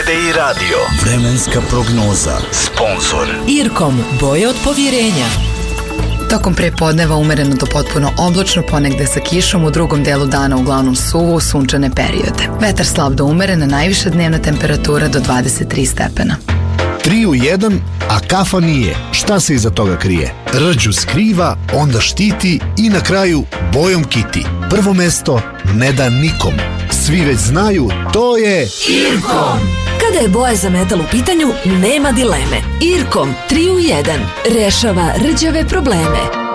RTI Radio. Vremenska prognoza. Sponzor Irkom, boje od povjerenja. Tokom prepodneva umereno do potpuno oblačno, ponegde sa kišom, u drugom delu dana uglavnom suvo u sunčane periode. Vetar slab do umerena, najviša dnevna temperatura do 23 stepena. 3 u 1, a kafa nije. Šta se iza toga krije? Rđu skriva, onda štiti i na kraju bojom kiti. Prvo mesto ne da nikom. Svi već znaju, to je Irkom. Kada je boja za metal u pitanju, nema dileme. Irkom 3 u 1 rešava rđave probleme.